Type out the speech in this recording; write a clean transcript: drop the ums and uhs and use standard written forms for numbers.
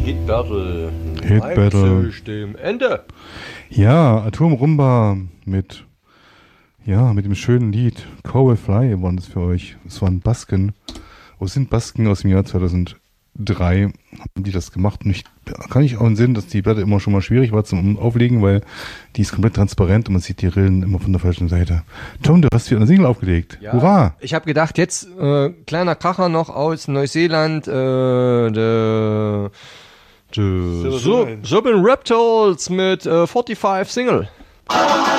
Hit Battle. Hit Battle. Dem Ende. Ja, Atomrumba mit dem schönen Lied Coral Fly waren das für euch. Es waren Basken. Es sind Basken aus dem Jahr 2003. Haben die das gemacht. Und kann ich auch sehen, dass die Platte immer schon mal schwierig war zum Auflegen, weil die ist komplett transparent und man sieht die Rillen immer von der falschen Seite. Tom, du hast wieder eine Single aufgelegt. Ja, Hurra! Ich habe gedacht, jetzt kleiner Kracher noch aus Neuseeland. Subin Reptiles mit 45 Single.